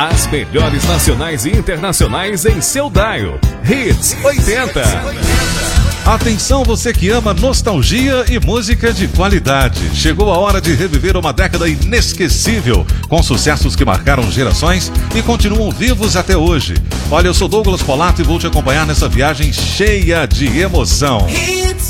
As melhores nacionais e internacionais em seu dial. Hits 80. Atenção, você que ama nostalgia e música de qualidade. Chegou a hora de reviver uma década inesquecível, com sucessos que marcaram gerações e continuam vivos até hoje. Olha, eu sou Douglas Polato e vou te acompanhar nessa viagem cheia de emoção. Hits